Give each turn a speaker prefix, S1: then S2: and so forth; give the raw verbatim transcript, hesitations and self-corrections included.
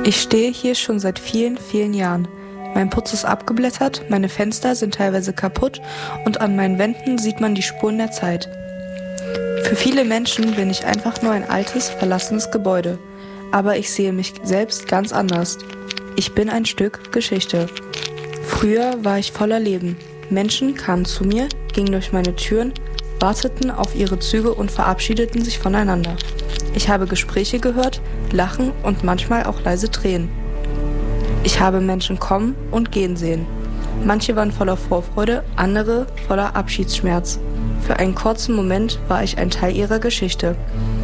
S1: Ich stehe hier schon seit vielen, vielen Jahren. Mein Putz ist abgeblättert, meine Fenster sind teilweise kaputt und an meinen Wänden sieht man die Spuren der Zeit. Für viele Menschen bin ich einfach nur ein altes, verlassenes Gebäude. Aber ich sehe mich selbst ganz anders. Ich bin ein Stück Geschichte. Früher war ich voller Leben. Menschen kamen zu mir, gingen durch meine Türen, warteten auf ihre Züge und verabschiedeten sich voneinander. Ich habe Gespräche gehört, Lachen und manchmal auch leise Tränen. Ich habe Menschen kommen und gehen sehen. Manche waren voller Vorfreude, andere voller Abschiedsschmerz. Für einen kurzen Moment war ich ein Teil ihrer Geschichte.